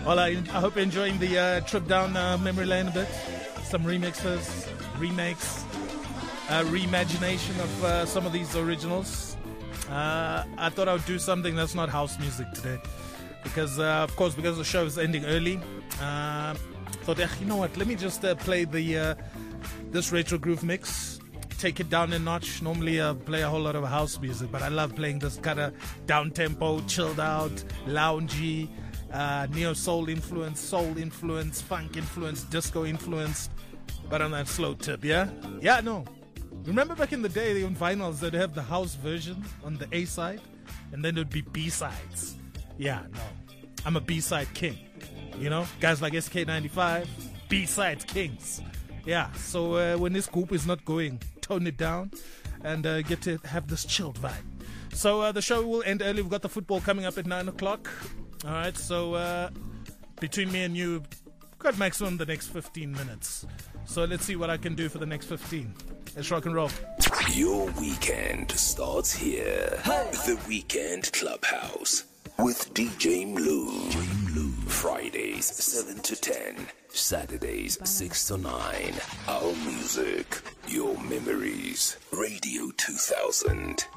Well, I hope you're enjoying the trip down memory lane a bit. Some remixes, remakes, reimagination of some of these originals. I thought I would do something that's not house music today. Because, of course, because the show is ending early, thought, you know what, let me just play the this retro groove mix, take it down a notch. Normally I play a whole lot of house music, but I love playing this kind of down-tempo, chilled out, loungy, neo-soul influence, funk influence, disco influence, but on that slow tip, yeah? Yeah, no. Remember back in the day, on vinyls, they'd have the house version on the A side, and then there'd be B-sides. Yeah, no. I'm a B-side king. You know, guys like SK95, B-side kings. Yeah, so when this group is not going, tone it down and get to have this chilled vibe. So the show will end early. We've got the football coming up at 9 o'clock. All right, so between me and you, we've got maximum the next 15 minutes. So let's see what I can do for the next 15. Let's rock and roll. Your weekend starts here. Hey. The Weekend Clubhouse with DJ Mlu. Fridays 7 to 10. Saturdays 6 to 9. Our music, your memories. Radio 2000.